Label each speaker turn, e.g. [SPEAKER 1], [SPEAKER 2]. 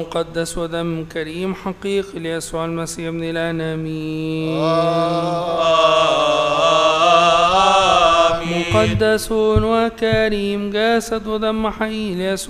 [SPEAKER 1] مقدس ودم كريم حقيقي ليسوع المسيح ابن الآن آمين. مقدس وكريم جسد ودم حقيقي ليسوع